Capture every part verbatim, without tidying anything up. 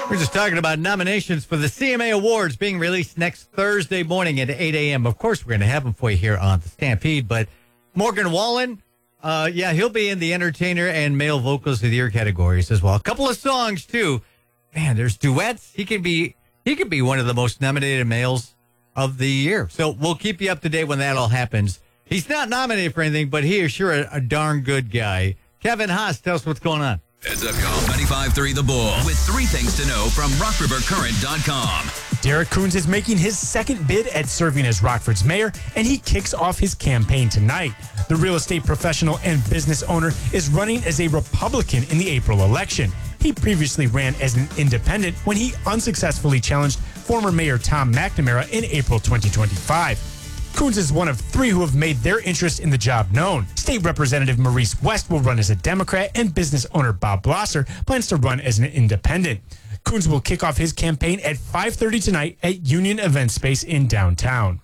We're just talking about nominations for the C M A Awards being released next Thursday morning at eight a.m. Of course, we're going to have them for you here on the Stampede. But Morgan Wallen, uh, yeah, he'll be in the Entertainer and Male Vocals of the Year categories as well. A couple of songs, too. Man, there's duets. He can be he could be one of the most nominated males of the year. So we'll keep you up to date when that all happens. He's not nominated for anything, but he is sure a, a darn good guy. Kevin Haas, tell us what's going on. It's a call ninety-five point three The Bull with three things to know from rock river current dot com. Derek Coons is making his second bid at serving as Rockford's mayor, and he kicks off his campaign tonight. The real estate professional and business owner is running as a Republican in the April election. He previously ran as an independent when he unsuccessfully challenged former Mayor Tom McNamara in April twenty twenty-five. Coons is one of three who have made their interest in the job known. State Representative Maurice West will run as a Democrat, and business owner Bob Blosser plans to run as an independent. Coons will kick off his campaign at five thirty tonight at Union Event Space in downtown.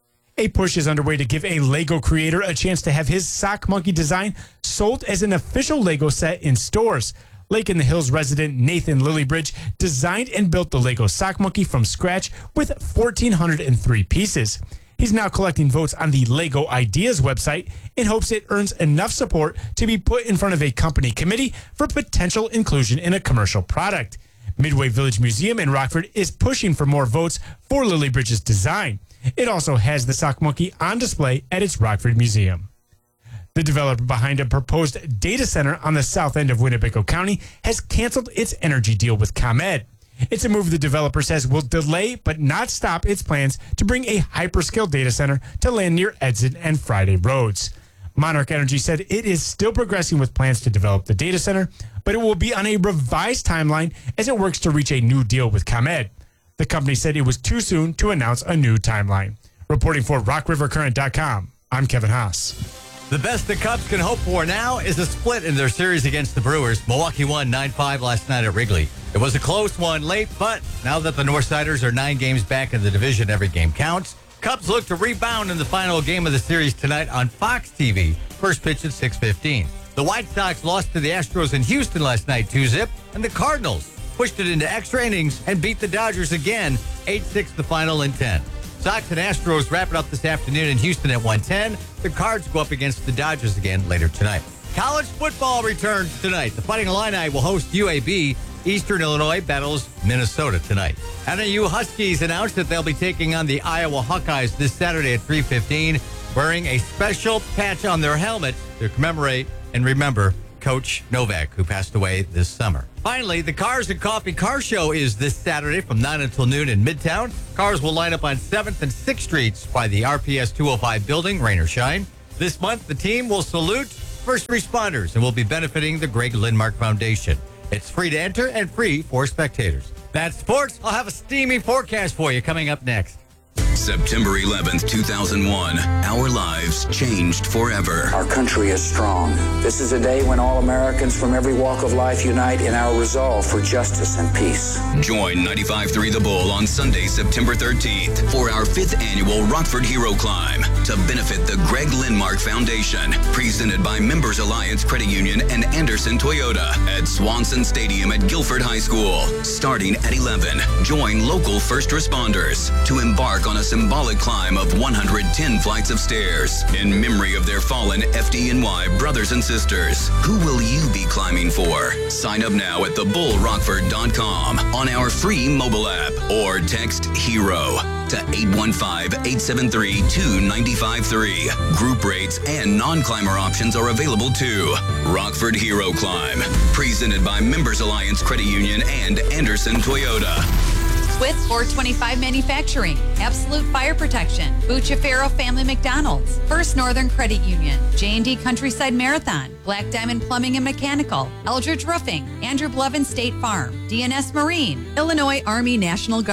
A push is underway to give a Lego creator a chance to have his Sock Monkey design sold as an official Lego set in stores. Lake in the Hills resident Nathan Lillybridge designed and built the Lego Sock Monkey from scratch with one thousand four hundred three pieces. He's now collecting votes on the Lego Ideas website in hopes it earns enough support to be put in front of a company committee for potential inclusion in a commercial product. Midway Village Museum in Rockford is pushing for more votes for Lillybridge's design. It also has the Sock Monkey on display at its Rockford Museum. The developer behind a proposed data center on the south end of Winnebago County has canceled its energy deal with ComEd. It's a move the developer says will delay but not stop its plans to bring a hyperscale data center to land near Edson and Friday roads. Monarch Energy said it is still progressing with plans to develop the data center, but it will be on a revised timeline as it works to reach a new deal with ComEd. The company said it was too soon to announce a new timeline. Reporting for rock river current dot com, I'm Kevin Haas. The best the Cubs can hope for now is a split in their series against the Brewers. Milwaukee won nine five last night at Wrigley. It was a close one late, but now that the Northsiders are nine games back in the division, every game counts. Cubs look to rebound in the final game of the series tonight on Fox T V. First pitch at six fifteen. The White Sox lost to the Astros in Houston last night two zip, and the Cardinals pushed it into extra innings and beat the Dodgers again, eight six the final in ten. Sox and Astros wrap it up this afternoon in Houston at one ten. The Cards go up against the Dodgers again later tonight. College football returns tonight. The Fighting Illini will host U A B. Eastern Illinois battles Minnesota tonight. N A U Huskies announced that they'll be taking on the Iowa Hawkeyes this Saturday at three fifteen, wearing a special patch on their helmet to commemorate and remember Coach Novak, who passed away this summer. Finally, the Cars and Coffee Car Show is this Saturday from nine until noon in Midtown. Cars will line up on seventh and sixth Streets by the R P S two oh five building, rain or shine. This month, the team will salute first responders and will be benefiting the Greg Lindmark Foundation. It's free to enter and free for spectators. That's sports. I'll have a steamy forecast for you coming up next. September eleventh, two thousand one. Our lives changed forever. Our country is strong. This is a day when all Americans from every walk of life unite in our resolve for justice and peace. Join ninety-five point three The Bull on Sunday, September thirteenth for our fifth annual Rockford Hero Climb to benefit the Greg Lindmark Foundation, presented by Members Alliance Credit Union and Anderson Toyota at Swanson Stadium at Guilford High School. Starting at eleven, join local first responders to embark on a symbolic climb of one hundred ten flights of stairs in memory of their fallen F D N Y brothers and sisters. Who will you be climbing for? Sign up now at the bull rockford dot com on our free mobile app or text HERO to eight one five, eight seven three, two nine five three. Group rates and non-climber options are available too. Rockford Hero Climb, presented by Members Alliance Credit Union and Anderson Toyota. With four twenty-five Manufacturing, Absolute Fire Protection, Bucciafero Family McDonald's, First Northern Credit Union, J and D Countryside Marathon, Black Diamond Plumbing and Mechanical, Eldridge Roofing, Andrew Blevin State Farm, D N S Marine, Illinois Army National Guard.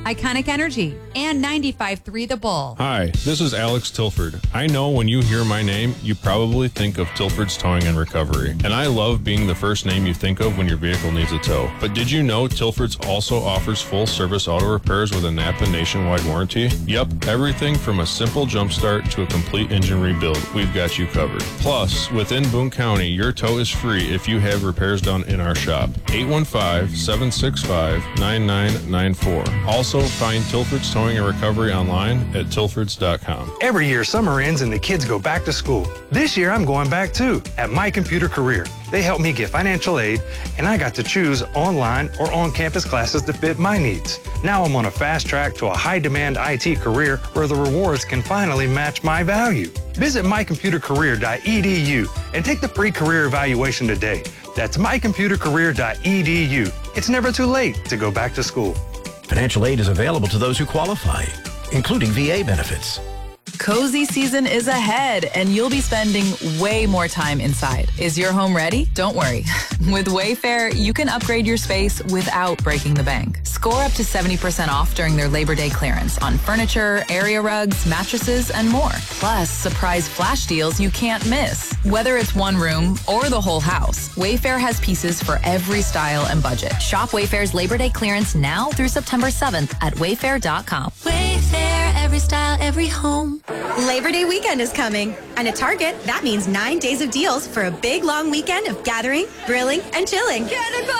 Iconic Energy, and ninety-five point three The Bull. Hi, this is Alex Tilford. I know when you hear my name, you probably think of Tilford's Towing and Recovery. And I love being the first name you think of when your vehicle needs a tow. But did you know Tilford's also offers full service auto repairs with a Napa nationwide warranty? Yep, everything from a simple jump start to a complete engine rebuild, we've got you covered. Plus, within Boone County, your tow is free if you have repairs done in our shop. eight one five, seven six five, nine nine nine four. Also, find Tilford's Towing and Recovery online at tilfords dot com. Every year, summer ends and the kids go back to school. This year, I'm going back too at My Computer Career. They helped me get financial aid, and I got to choose online or on-campus classes that fit my needs. Now I'm on a fast track to a high-demand I T career where the rewards can finally match my value. Visit my computer career dot e d u and take the free career evaluation today. That's my computer career dot e d u. It's never too late to go back to school. Financial aid is available to those who qualify, including V A benefits. Cozy season is ahead, and you'll be spending way more time inside. Is your home ready? Don't worry. With Wayfair, you can upgrade your space without breaking the bank. Score up to seventy percent off during their Labor Day clearance on furniture, area rugs, mattresses, and more. Plus, surprise flash deals you can't miss. Whether it's one room or the whole house, Wayfair has pieces for every style and budget. Shop Wayfair's Labor Day clearance now through September seventh at wayfair dot com. Wayfair, every style, every home. Labor Day weekend is coming, and at Target, that means nine days of deals for a big, long weekend of gathering, grilling, and chilling. Cannonball!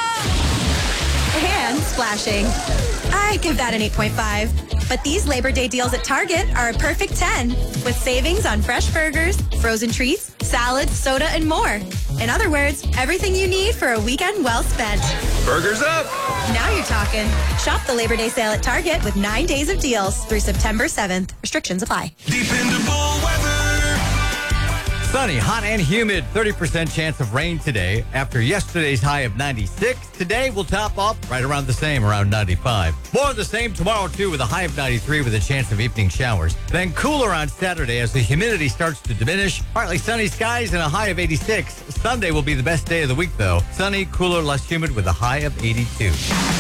And splashing. I give that an eight point five. But these Labor Day deals at Target are a perfect ten, with savings on fresh burgers, frozen treats, salads, soda, and more. In other words, everything you need for a weekend well spent. Burgers up! Now you're talking. Shop the Labor Day sale at Target with nine days of deals through September seventh. Restrictions apply. Dependable weather. Sunny, hot and humid. thirty percent chance of rain today. After yesterday's high of ninety-six, today will top off right around the same, around ninety-five. More of the same tomorrow, too, with a high of ninety-three with a chance of evening showers. Then cooler on Saturday as the humidity starts to diminish. Partly sunny skies and a high of eighty-six. Sunday will be the best day of the week, though. Sunny, cooler, less humid with a high of eighty-two.